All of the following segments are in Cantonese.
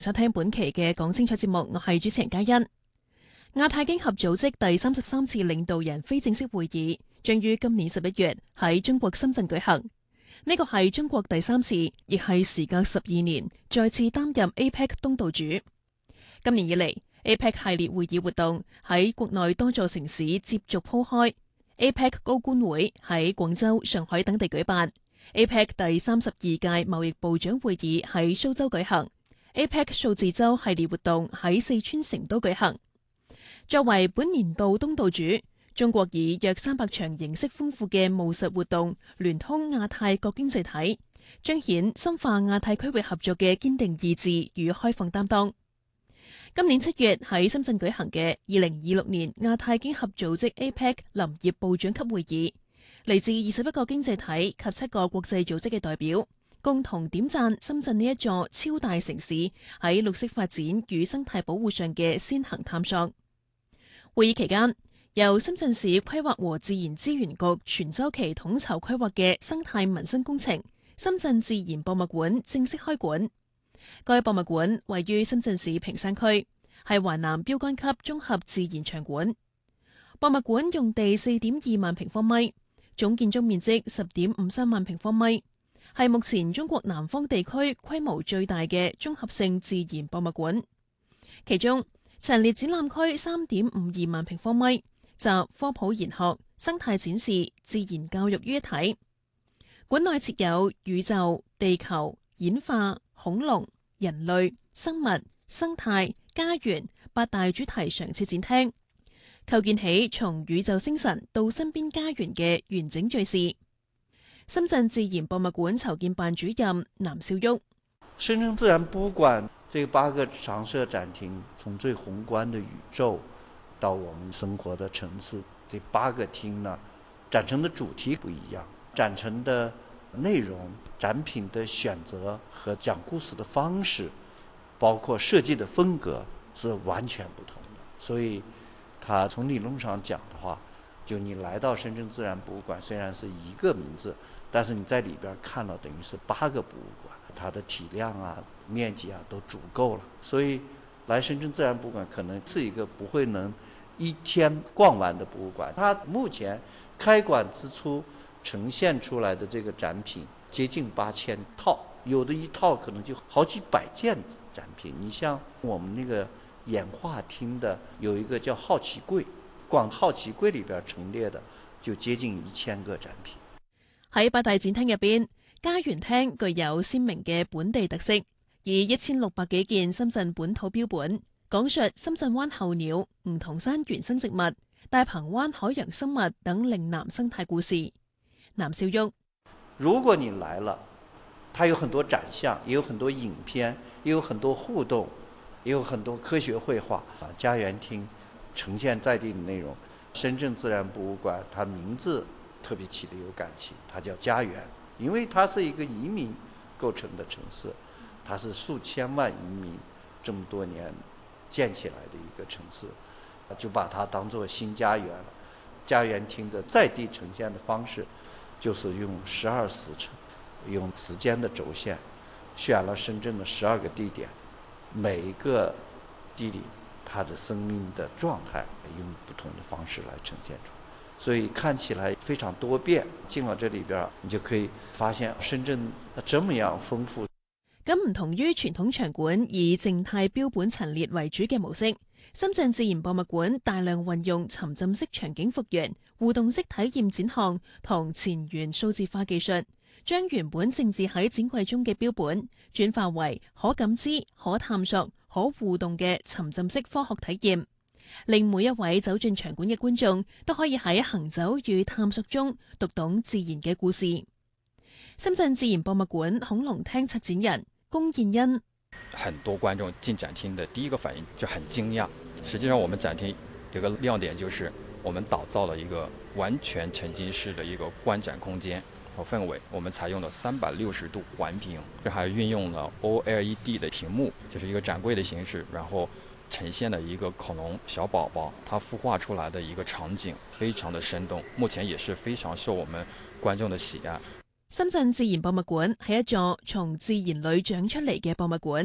收聽本期嘅講清楚節目，我係主持人嘉欣。亞太經合組織第33次領導人非正式會議將於今年11月喺中國深圳舉行。呢個係中國第3次，亦係時隔12年再次擔任 APEC 東道主。今年以嚟 ，APEC 系列會議活動喺國內多座城市接續鋪開。APEC 高官會喺廣州、上海等地舉辦。APEC 第32屆貿易部長會議喺蘇州舉行。APEC 數字周系列活動喺四川成都舉行。作為本年度東道主，中國以約300場形式豐富嘅務實活動，聯通亞太各經濟體，彰顯深化亞太區域合作嘅堅定意志與開放擔當。今年7月喺深圳舉行嘅2026年亞太經合組織 APEC 林業部長級會議，嚟自21個經濟體及7個國際組織嘅代表，共同點讚深圳呢一座超大城市喺綠色發展與生態保護上嘅先行探索。會議期間，由深圳市規劃和自然資源局全周期統籌規劃嘅生態民生工程深圳自然博物館正式開館。該博物館位於深圳市坪山區，係華南標杆級綜合自然場館。博物館用地4.2萬平方米，總建築面積10.53萬平方米。係目前中國南方地區規模最大嘅綜合性自然博物館，其中陳列展覽區3.52萬平方米，集科普研學、生態展示、自然教育於一體。館內設有宇宙、地球、演化、恐龍、人類、生物、生態、家園8大主題常設展廳，構建起從宇宙星辰到身邊家園嘅完整敘事。深圳自然博物館籌建辦主任南少旭： 深圳自然博物館這8個常設展廳，從最宏觀的宇宙到我們生活的城市，這8個廳呢，展陳的主題不一樣，展陳的內容、展品的選擇和講故事的方式，包括設計的風格是完全不同的。所以它從理論上講的話，就你來到深圳自然博物館，雖然是一個名字，但是你在裏邊看了，等於是8個博物館，它的體量啊、面積啊都足夠了。所以來深圳自然博物館可能是一個不會能一天逛完的博物館。它目前開館之初呈現出來的這個展品接近8000套，有的一套可能就好幾百件展品。你像我們那個演化廳的有一個叫好奇櫃，光好奇櫃裏邊陳列的就接近1000個展品。 喺8大展廳入邊，家園廳具有鮮明嘅本地特色，以1600幾件深圳本土標本，講述深圳灣候鳥、梧桐山原生植物、大鵬灣海洋生物等嶺南生態故事。南少旭： 如果你來了，它有很多展項，也有很多影片，也有很多互動，也有很多科學繪畫。家園廳呈現在地的內容，深圳自然博物館它名字特別起得有感情，它叫家園，因為它是一個移民構成的城市，它是數千萬移民這麼多年建起來的一個城市，就把它當作新家園了。家園廳的在地呈現的方式，就是用12時辰，用時間的軸線，選了深圳的12個地點，每一個地理它的生命的狀態，用不同的方式來呈現出來。所以看起來非常多變，進了這裏邊，你就可以發現深圳這麼樣豐富。 咁唔同於傳統場館以靜態標本陳列為主嘅模式，深圳自然博物館大量運用沉浸式場景復原、互動式體驗展項同前沿數字化技術，將原本靜置喺展櫃中嘅標本轉化為可感知、可探索、可互動嘅沉浸式科學體驗，令每一位走進場館嘅觀眾都可以喺行走與探索中讀懂自然嘅故事。深圳自然博物館恐龍廳策展人龔燕欣： 很多觀眾進展廳的第一個反應就很驚訝。實際上我們展廳有個亮點，就是我們打造了一個完全沉浸式的一個觀展空間和氛圍。我們採用了360度環屏，還運用了 OLED 的屏幕，就是一個展櫃的形式，然後呈現了一個恐龍小寶寶，它孵化出來的一個場景非常的生動，目前也是非常受我們觀眾的喜愛。 深圳自然博物館係一座從自然裏長出嚟嘅博物館，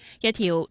一條